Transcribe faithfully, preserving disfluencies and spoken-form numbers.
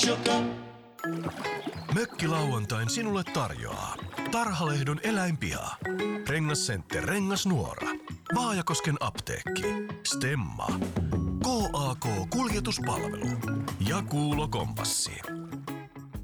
Mökkilauantain sinulle tarjoaa Tarhalehdon eläinpiha, Rengascenter Rengasnuora, Vaajakosken apteekki, Stemma, K A K-kuljetuspalvelu ja Kuulo Kompassi.